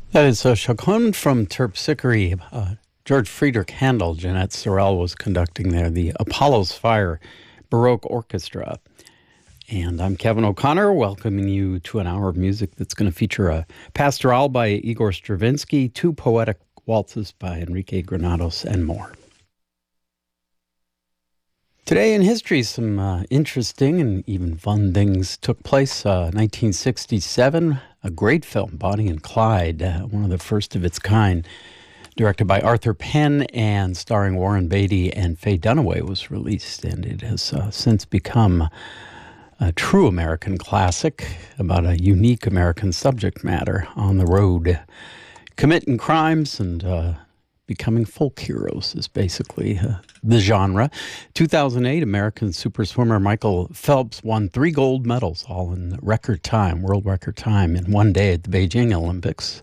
That is Chaconne from Terpsichore. George Friedrich Handel, Jeanette Sorel was conducting there, the Apollo's Fire Baroque Orchestra. And I'm Kevin O'Connor, welcoming you to an hour of music that's going to feature a pastoral by Igor Stravinsky, two poetic waltzes by Enrique Granados, and more. Today in history, some interesting and even fun things took place. 1967, a great film, Bonnie and Clyde, one of the first of its kind, directed by Arthur Penn and starring Warren Beatty and Faye Dunaway, was released, and it has since become a true American classic about a unique American subject matter on the road, committing crimes and becoming folk heroes is basically the genre. 2008, American super swimmer Michael Phelps won 3 gold medals, all in record time, world record time, in one day at the Beijing Olympics.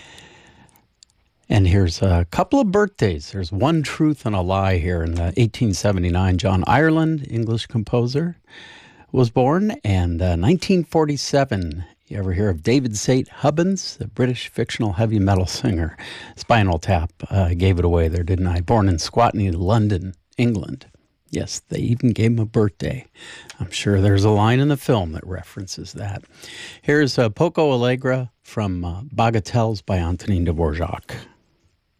And here's a couple of birthdays. There's one truth and a lie here. In 1879, John Ireland, English composer, was born. And 1947, you ever hear of David St. Hubbins, the British fictional heavy metal singer? Spinal Tap gave it away there, didn't I? Born in Squatney, London, England. Yes, they even gave him a birthday. I'm sure there's a line in the film that references that. Here's Poco Alegre from Bagatelles by Antonin Dvorak.